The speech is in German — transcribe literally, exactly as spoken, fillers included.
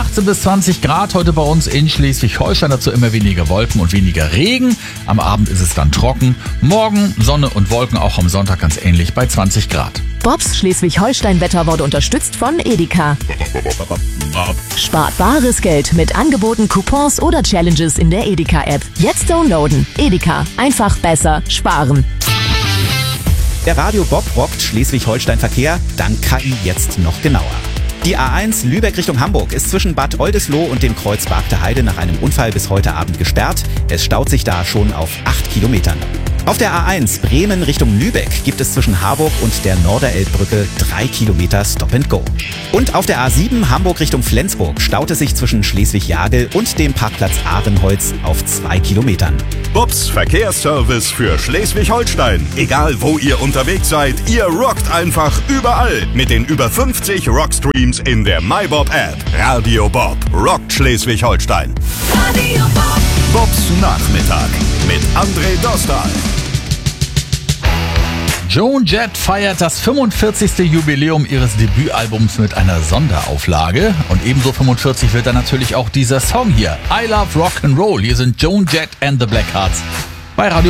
achtzehn bis zwanzig Grad heute bei uns in Schleswig-Holstein, dazu immer weniger Wolken und weniger Regen. Am Abend ist es dann trocken. Morgen Sonne und Wolken, auch am Sonntag ganz ähnlich bei zwanzig Grad. Bobs Schleswig-Holstein-Wetter wurde unterstützt von Edeka. Spart bares Geld mit Angeboten, Coupons oder Challenges in der Edeka-App. Jetzt downloaden. Edeka. Einfach besser sparen. Der Radio Bob rockt Schleswig-Holstein-Verkehr, dank K I jetzt noch genauer. Die A eins Lübeck Richtung Hamburg ist zwischen Bad Oldesloe und dem Kreuz Bargte Heide nach einem Unfall bis heute Abend gesperrt. Es staut sich da schon auf acht Kilometern. Auf der A eins Bremen Richtung Lübeck gibt es zwischen Harburg und der Norderelbbrücke drei Kilometer Stop and Go. Und auf der A sieben Hamburg Richtung Flensburg staut es sich zwischen Schleswig-Jagel und dem Parkplatz Ahrenholz auf zwei Kilometern. Bobs Verkehrsservice für Schleswig-Holstein. Egal wo ihr unterwegs seid, ihr rockt einfach überall mit den über fünfzig Rockstreams in der MyBob-App. Radio Bob rockt Schleswig-Holstein. Radio Bob. Bobs Nachmittag mit André Dostal. Joan Jett feiert das fünfundvierzigste Jubiläum ihres Debütalbums mit einer Sonderauflage. Und ebenso fünfundvierzig wird dann natürlich auch dieser Song hier. I Love Rock'n'Roll. Hier sind Joan Jett and the Blackhearts bei Radio